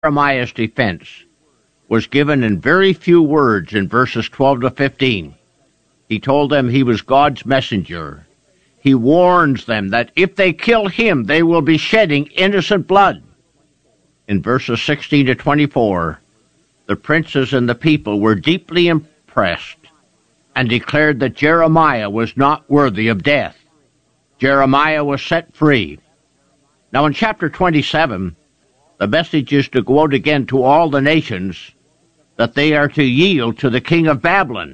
Jeremiah's defense was given in very few words in verses 12 to 15. He told them he was God's messenger. He warns them that if they kill him, they will be shedding innocent blood. In verses 16 to 24, the princes and the people were deeply impressed and declared that Jeremiah was not worthy of death. Jeremiah was set free. Now in chapter 27, the message is to go out again to all the nations that they are to yield to the king of Babylon.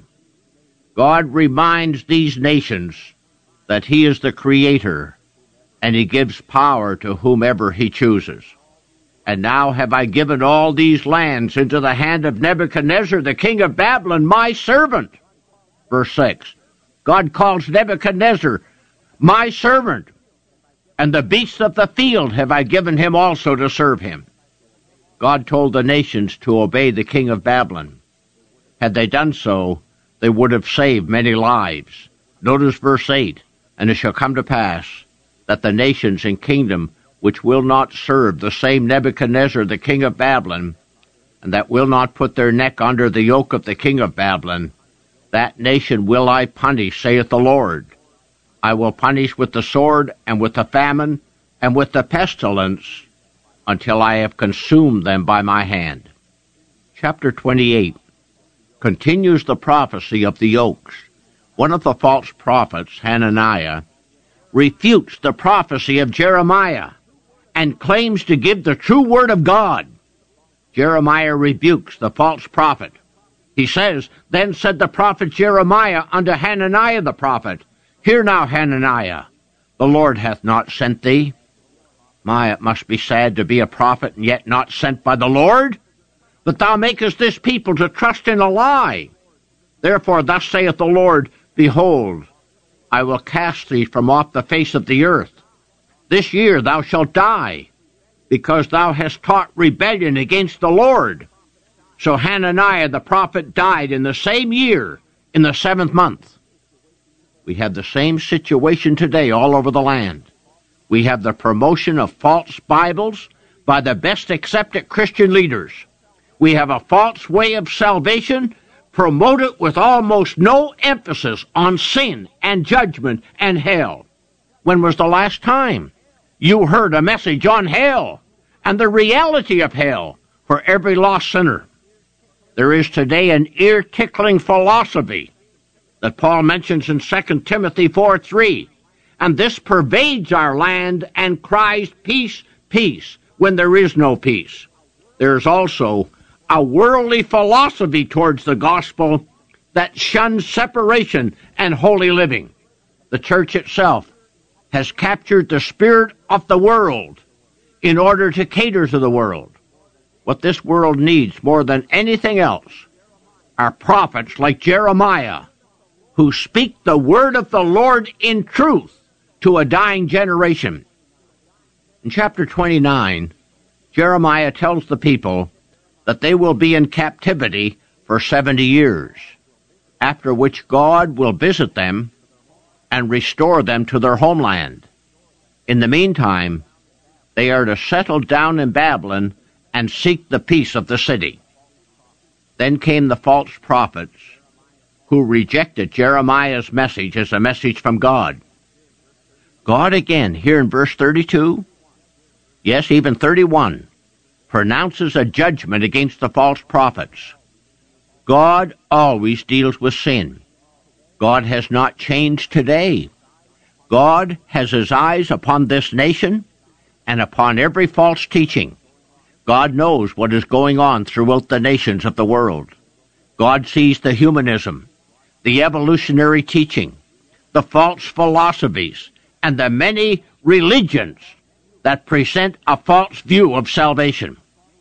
God reminds these nations that he is the creator, and he gives power to whomever he chooses. And now have I given all these lands into the hand of Nebuchadnezzar, the king of Babylon, my servant. Verse 6, God calls Nebuchadnezzar my servant, and the beasts of the field have I given him also to serve him. God told the nations to obey the king of Babylon. Had they done so, they would have saved many lives. Notice verse 8, and it shall come to pass that the nations and kingdom which will not serve the same Nebuchadnezzar, the king of Babylon, and that will not put their neck under the yoke of the king of Babylon, that nation will I punish, saith the Lord. I will punish with the sword, and with the famine, and with the pestilence, until I have consumed them by my hand. Chapter 28 continues the prophecy of the yokes. One of the false prophets, Hananiah, refutes the prophecy of Jeremiah and claims to give the true word of God. Jeremiah rebukes the false prophet. He says, Then said the prophet Jeremiah unto Hananiah the prophet, Hear now, Hananiah, the Lord hath not sent thee. My, it must be sad to be a prophet and yet not sent by the Lord, that thou makest this people to trust in a lie. Therefore thus saith the Lord, Behold, I will cast thee from off the face of the earth. This year thou shalt die, because thou hast taught rebellion against the Lord. So Hananiah the prophet died in the same year, in the 7th month. We have the same situation today all over the land. We have the promotion of false Bibles by the best accepted Christian leaders. We have a false way of salvation promoted with almost no emphasis on sin and judgment and hell. When was the last time you heard a message on hell and the reality of hell for every lost sinner? There is today an ear-tickling philosophy that Paul mentions in 2 Timothy 4:3, and this pervades our land and cries, Peace, peace, when there is no peace. There is also a worldly philosophy towards the gospel that shuns separation and holy living. The church itself has captured the spirit of the world in order to cater to the world. What this world needs more than anything else are prophets like Jeremiah, who speak the word of the Lord in truth to a dying generation. In chapter 29, Jeremiah tells the people that they will be in captivity for 70 years, after which God will visit them and restore them to their homeland. In the meantime, they are to settle down in Babylon and seek the peace of the city. Then came the false prophets, who rejected Jeremiah's message as a message from God. God again, here in verse 32, yes, even 31, pronounces a judgment against the false prophets. God always deals with sin. God has not changed today. God has his eyes upon this nation and upon every false teaching. God knows what is going on throughout the nations of the world. God sees the humanism, the evolutionary teaching, the false philosophies, and the many religions that present a false view of salvation.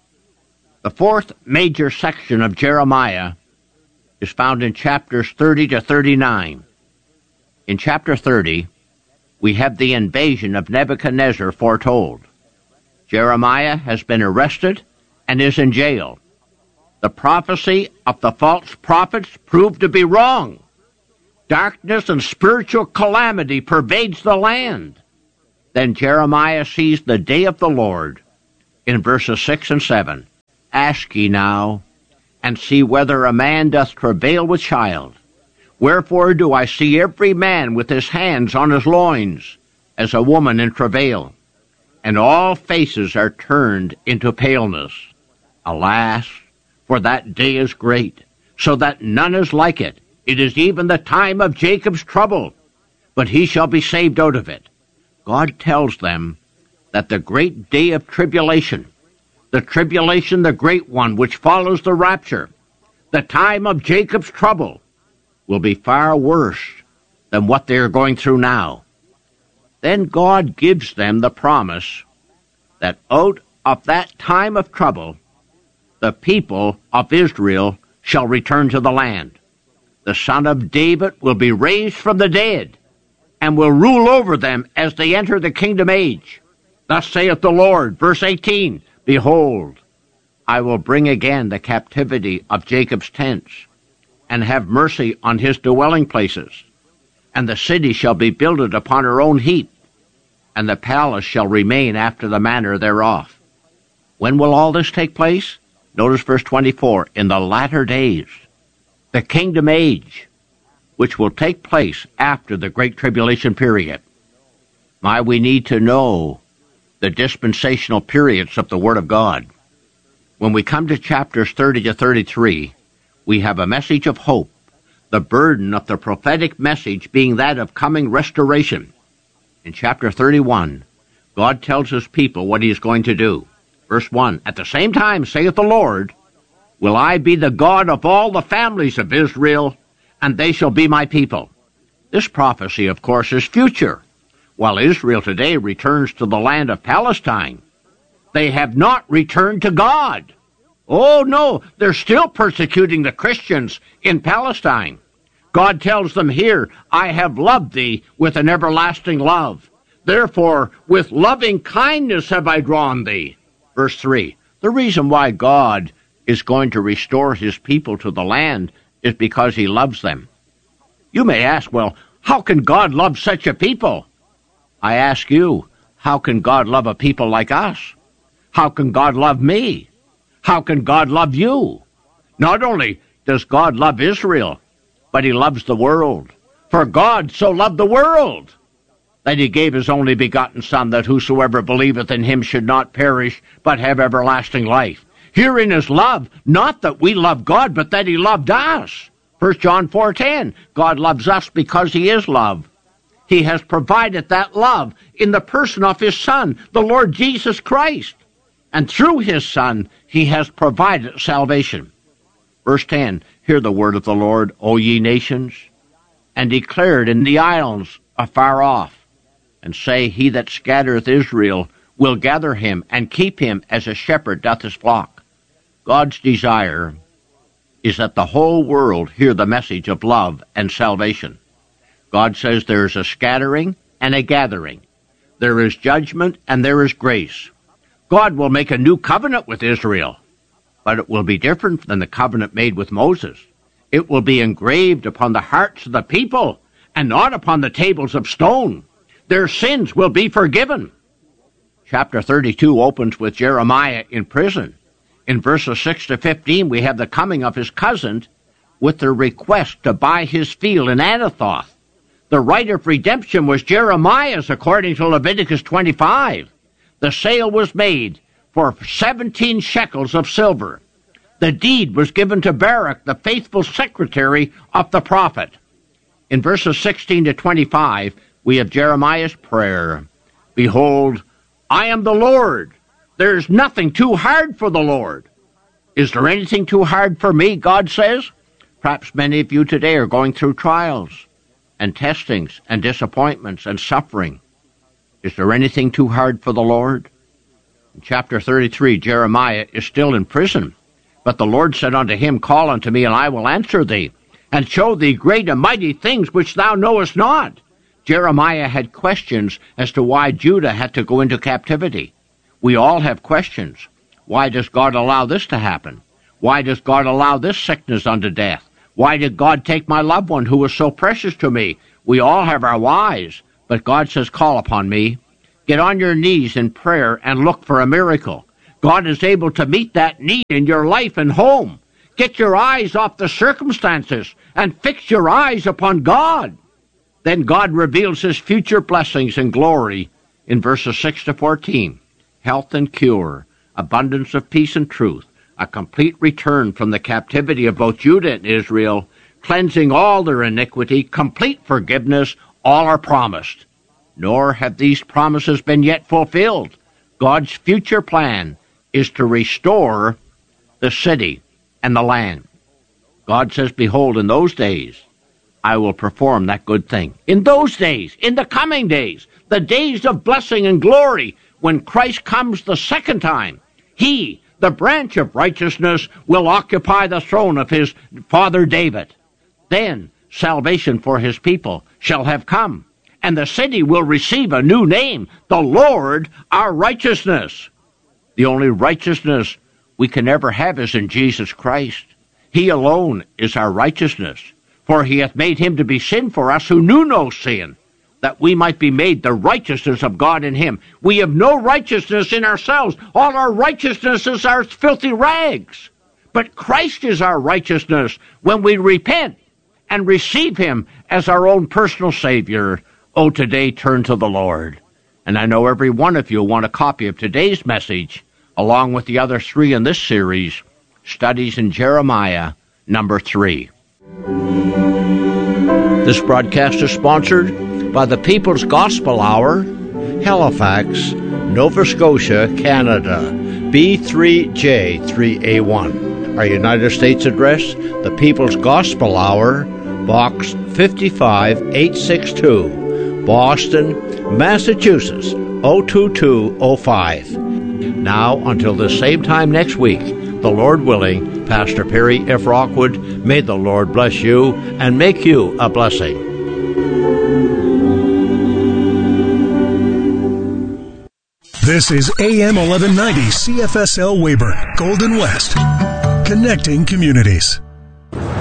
The fourth major section of Jeremiah is found in chapters 30 to 39. In chapter 30, we have the invasion of Nebuchadnezzar foretold. Jeremiah has been arrested and is in jail. The prophecy of the false prophets proved to be wrong. Darkness and spiritual calamity pervades the land. Then Jeremiah sees the day of the Lord in verses 6 and 7. ask ye now, and see whether a man doth travail with child. Wherefore do I see every man with his hands on his loins, as a woman in travail, and all faces are turned into paleness. Alas, for that day is great, so that none is like it. It is even the time of Jacob's trouble, but he shall be saved out of it. God tells them that the great day of tribulation, the great one which follows the rapture, the time of Jacob's trouble, will be far worse than what they are going through now. Then God gives them the promise that out of that time of trouble, the people of Israel shall return to the land. The son of David will be raised from the dead, and will rule over them as they enter the kingdom age. Thus saith the Lord, verse 18, Behold, I will bring again the captivity of Jacob's tents, and have mercy on his dwelling places. And the city shall be builded upon her own heap, and the palace shall remain after the manner thereof. When will all this take place? Notice verse 24, in the latter days, the kingdom age, which will take place after the Great Tribulation period. We need to know the dispensational periods of the Word of God. When we come to chapters 30 to 33, we have a message of hope, the burden of the prophetic message being that of coming restoration. In chapter 31, God tells his people what he is going to do. Verse 1, At the same time, saith the Lord, will I be the God of all the families of Israel, and they shall be my people. This prophecy, of course, is future. While Israel today returns to the land of Palestine, they have not returned to God. Oh, no, they're still persecuting the Christians in Palestine. God tells them here, I have loved thee with an everlasting love. Therefore, with loving kindness have I drawn thee. Verse 3, the reason why God is going to restore his people to the land is because he loves them. You may ask, well, how can God love such a people? I ask you, how can God love a people like us? How can God love me? How can God love you? Not only does God love Israel, but he loves the world. For God so loved the world, that he gave his only begotten Son, that whosoever believeth in him should not perish, but have everlasting life. Herein is love, not that we love God, but that he loved us. 1 John 4:10, God loves us because he is love. He has provided that love in the person of his Son, the Lord Jesus Christ. And through his Son, he has provided salvation. Verse 10, Hear the word of the Lord, O ye nations, and declare it in the islands afar off, and say, He that scattereth Israel will gather him, and keep him as a shepherd doth his flock. God's desire is that the whole world hear the message of love and salvation. God says there is a scattering and a gathering. There is judgment and there is grace. God will make a new covenant with Israel, but it will be different than the covenant made with Moses. It will be engraved upon the hearts of the people and not upon the tables of stone. Their sins will be forgiven. Chapter 32 opens with Jeremiah in prison. In verses 6 to 15, we have the coming of his cousin with the request to buy his field in Anathoth. The right of redemption was Jeremiah's, according to Leviticus 25. The sale was made for 17 shekels of silver. The deed was given to Baruch, the faithful secretary of the prophet. In verses 16 to 25, we have Jeremiah's prayer. Behold, I am the Lord. There is nothing too hard for the Lord. Is there anything too hard for me, God says? Perhaps many of you today are going through trials and testings and disappointments and suffering. Is there anything too hard for the Lord? In chapter 33, Jeremiah is still in prison. But the Lord said unto him, Call unto me, and I will answer thee, and show thee great and mighty things which thou knowest not. Jeremiah had questions as to why Judah had to go into captivity. We all have questions. Why does God allow this to happen? Why does God allow this sickness unto death? Why did God take my loved one who was so precious to me? We all have our whys, but God says, Call upon me. Get on your knees in prayer and look for a miracle. God is able to meet that need in your life and home. Get your eyes off the circumstances and fix your eyes upon God. Then God reveals his future blessings and glory in verses 6 to 14. Health and cure, abundance of peace and truth, a complete return from the captivity of both Judah and Israel, cleansing all their iniquity, complete forgiveness, all are promised. Nor have these promises been yet fulfilled. God's future plan is to restore the city and the land. God says, behold, in those days, I will perform that good thing. In those days, in the coming days, the days of blessing and glory, when Christ comes the second time, he, the branch of righteousness, will occupy the throne of his father David. Then salvation for his people shall have come, and the city will receive a new name, the Lord our righteousness. The only righteousness we can ever have is in Jesus Christ. He alone is our righteousness. For he hath made him to be sin for us who knew no sin, that we might be made the righteousness of God in him. We have no righteousness in ourselves. All our righteousness is our filthy rags. But Christ is our righteousness when we repent and receive him as our own personal Savior. Oh, today turn to the Lord. And I know every one of you want a copy of today's message, along with the other 3 in this series, Studies in Jeremiah, number 3. This broadcast is sponsored by the People's Gospel Hour, Halifax, Nova Scotia, Canada, B3J3A1. Our United States address, the People's Gospel Hour, Box 55862, Boston, Massachusetts, 02205. Now, until the same time next week, the Lord willing, Pastor Perry F. Rockwood, may the Lord bless you and make you a blessing. This is AM 1190 CFSL Weyburn, Golden West, connecting communities.